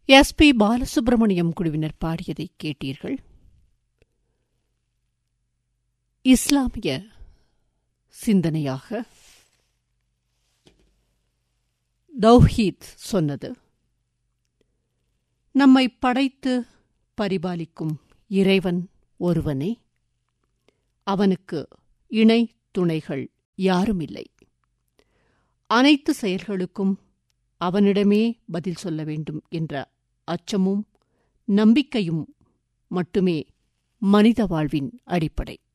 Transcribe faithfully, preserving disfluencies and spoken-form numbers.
S B Balasubramaniam குழுவினர் பாடியதை கேட்டீர்கள். இஸ்லாமிய சிந்தனையாக தௌஹீத் சொன்னது, நம்மை படைத்து பரிபாலிக்கும் இறைவன் ஒருவனே, அவனுக்கு இணை துணைகள் யாருமில்லை. அனைத்து செயல்களுக்கும் அவனிடமே பதில் சொல்ல வேண்டும் என்ற அச்சமும் நம்பிக்கையும் மட்டுமே மனித வாழ்வின் அடிப்படை.